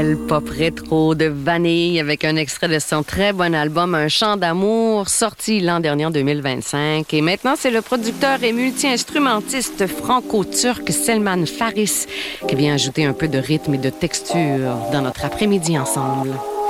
Le pop rétro de Vanille avec un extrait de son très bon album Un chant d'amour sorti l'an dernier en 2025. Et maintenant, c'est le producteur et multi-instrumentiste franco-turc Selman Faris qui vient ajouter un peu de rythme et de texture dans notre après-midi ensemble.